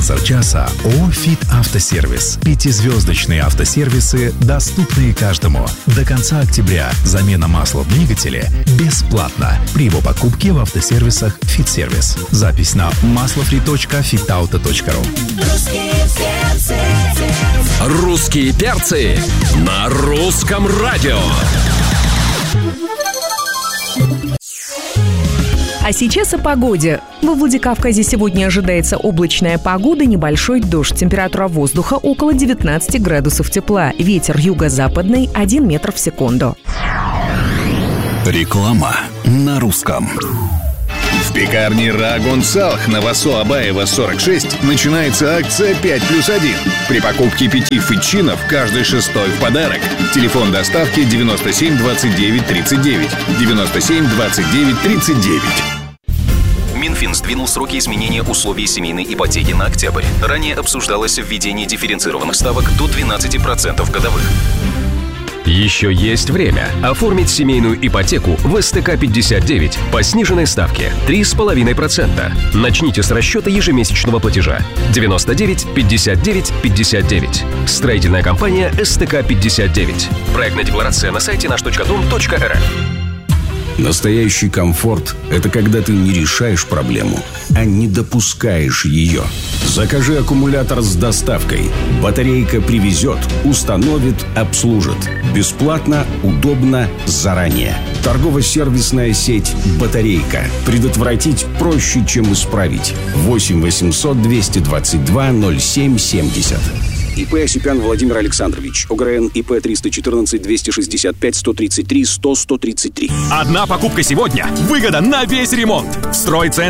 Спонсор часа ООО «Фит Автосервис». 5-звездочные автосервисы, доступные каждому. До конца октября замена масла в двигателе бесплатна при его покупке в автосервисах «Фит-сервис». Запись на maslofree.fitauto.ru. Русские перцы на русском радио. А сейчас о погоде. Во Владикавказе сегодня ожидается облачная погода, небольшой дождь. Температура воздуха около 19 градусов тепла. Ветер юго-западный 1 метр в секунду. Реклама на русском. В пекарне Рагон Салх на Васо Абаева 46 начинается акция 5+1. При покупке 5 фитчинов каждый 6-й в подарок. Телефон доставки 97 29 39. 97 29 39. Минфин сдвинул сроки изменения условий семейной ипотеки на октябрь. Ранее обсуждалось введение дифференцированных ставок до 12% годовых. Еще есть время оформить семейную ипотеку в СТК-59 по сниженной ставке 3,5%. Начните с расчета ежемесячного платежа 99 59 59. Строительная компания СТК-59. Проектная декларация на сайте наш.дом.рф. Настоящий комфорт – это когда ты не решаешь проблему, а не допускаешь ее. Закажи аккумулятор с доставкой. Батарейка привезет, установит, обслужит. Бесплатно, удобно, заранее. Торгово-сервисная сеть «Батарейка». Предотвратить проще, чем исправить. 8 800 222 07 70. ИП Осипян Владимир Александрович. ОГРН ИП 314 265 133 100 133. Одна покупка сегодня. Выгода на весь ремонт. В стройцентре